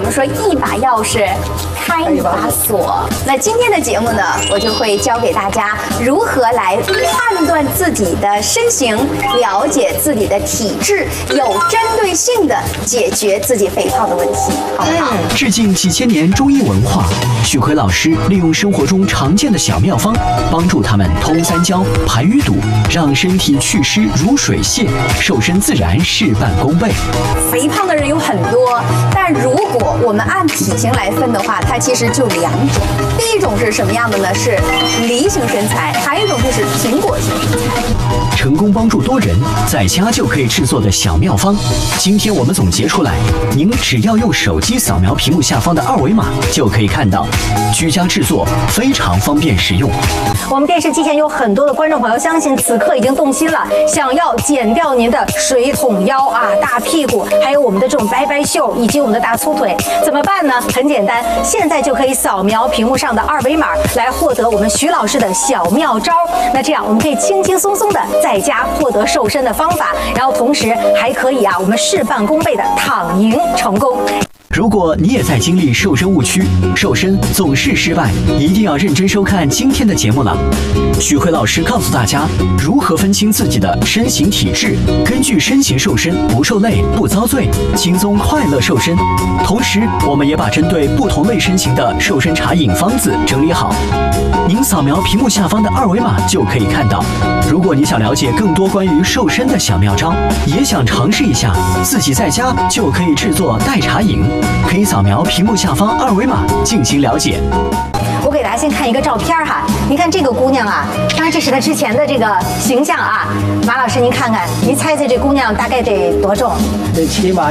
们说一把钥匙开一把锁。那今天的节目呢，我就会教给大家如何来判断自己的身形，了解自己的体质，有针对性的解决自己肥胖的问题，好不好？ 致敬几千年中医文化，许奎老师利用生活中常见的小妙方，帮助他们通三焦、排淤堵，让身体祛湿如水泄，瘦身自然事半功倍。 肥胖的人有很多，但如果我们按体型来分的话，它其实就两种。第一种是什么样的呢？是梨形身材，还有一种就是苹果型身材。 成功帮助多人在家就可以制作的小妙方，今天我们总结出来，您只要用手机扫描屏幕下方的二维码就可以看到，居家制作非常方便实用。 我们电视机前有很多的观众朋友，相信此刻已经动心了，想要减掉您的水桶腰啊、大屁股，还有我们的这种白白袖以及我们的大粗腿，怎么办呢？很简单，现在就可以扫描屏幕上的二维码来获得我们徐老师的小妙招。那这样我们可以轻轻松松的在家获得瘦身的方法，然后同时还可以我们事半功倍的躺赢成功。 如果你也在经历瘦身误区，瘦身总是失败，一定要认真收看今天的节目了。许奎老师告诉大家如何分清自己的身形体质，根据身形瘦身，不受累不遭罪，轻松快乐瘦身。同时我们也把针对不同类身形的瘦身茶饮方子整理好，您扫描屏幕下方的二维码就可以看到。如果你想了解更多关于瘦身的小妙招，也想尝试一下自己在家就可以制作代茶饮，可以扫描屏幕下方二维码进行了解。 我给大家先看一个照片哈，您看这个姑娘啊，当然这是她之前的这个形象啊。马老师您看看，您猜猜这姑娘大概得多重？ 这起码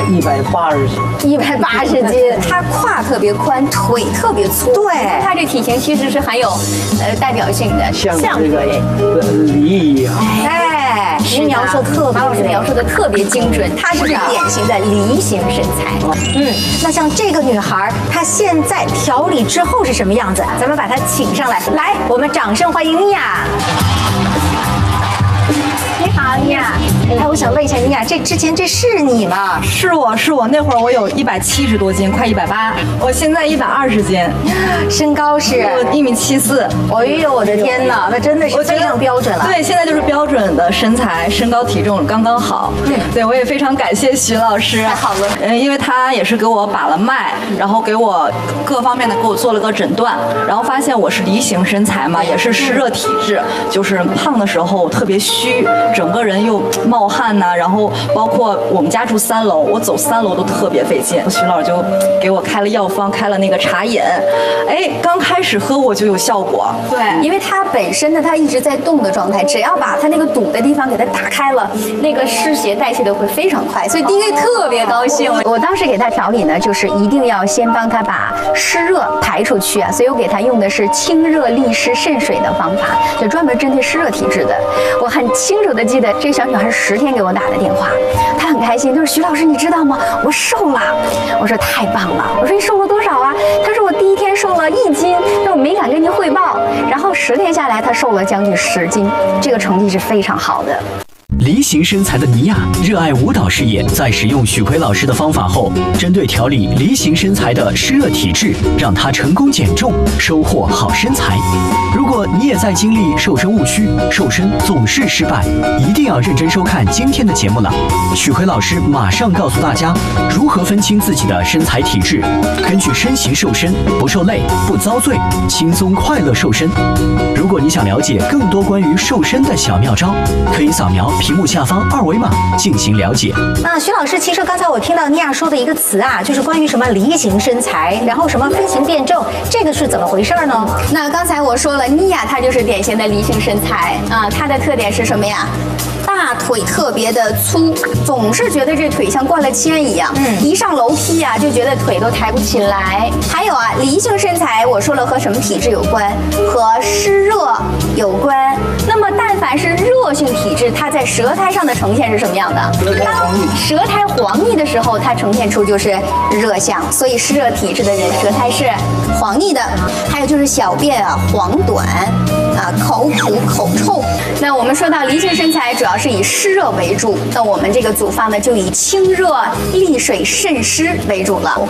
180斤。 180斤， 她胯特别宽，腿特别粗， 对， 她这体型其实是很有代表性的， 像这个梨一样。 哎，您描述特别， 马老师描述的特别精准，她是典型的梨形身材。 那像这个女孩，她现在调理之后是什么样子？咱们把她请上来，来，我们掌声欢迎妮娅。你好，妮娅。哎，我想问一下妮娅，这之前这是你吗？ 是我，那会儿我有170多斤，快180，我现在120斤， 身高是我1.74米。 哎呦，我的天哪，那真的是非常标准了。 对，现在就是标准的身材，身高体重刚刚好。对，我也非常感谢徐老师。 太好了。 因为他也是给我把了脉，然后给我各方面的给我做了个诊断，然后发现我是梨形身材嘛，也是湿热体质，就是胖的时候特别虚，整个人又冒汗呐，然后包括我们家住3楼，我走3楼都特别费劲。徐老师就给我开了药方，开了那个茶饮，哎，刚开始喝我就有效果。 对，因为它本身呢，它一直在动的状态，只要把它那个堵的地方给它打开了，那个湿邪代谢的会非常快，所以第一个特别高兴。我当时给他调理呢，就是一定要先帮他把湿热排出去啊，所以我给他用的是清热利湿渗水的方法，就专门针对湿热体质的。我很清楚的记得这个小女孩10天给我打的电话，她很开心，就是徐老师你知道吗？我瘦了。我说太棒了。我说你瘦了多少啊？她说我第1天瘦了1斤，但我没敢跟您汇报。然后10天下来，她瘦了将近10斤，这个成绩是非常好的。 梨形身材的妮娅热爱舞蹈事业，在使用许奎老师的方法后，针对调理梨形身材的湿热体质，让她成功减重，收获好身材。如果你也在经历瘦身误区，瘦身总是失败，一定要认真收看今天的节目了。许奎老师马上告诉大家如何分清自己的身材体质，根据身形瘦身，不受累不遭罪，轻松快乐瘦身。如果你想了解更多关于瘦身的小妙招，可以扫描屏幕下方二维码进行了解。 那徐老师，其实刚才我听到妮娅说的一个词啊，就是关于什么梨形身材，然后什么分型辩证，这个是怎么回事呢？ 那刚才我说了，妮娅她就是典型的梨形身材啊，她的特点是什么呀？大腿特别的粗，总是觉得这腿像灌了铅一样，一上楼梯啊就觉得腿都抬不起来。还有啊，梨形身材，我说了和什么体质有关？和湿热有关。那么但凡是热性体质，它在舌苔上的呈现是什么样的？当舌苔黄腻的时候，它呈现出就是热象，所以湿热体质的人舌苔是黄腻的。还有就是小便啊黄短啊，口苦口臭。那我们说到梨形身材，主要是以湿热为主，那我们这个组方呢就以清热利水渗湿为主了。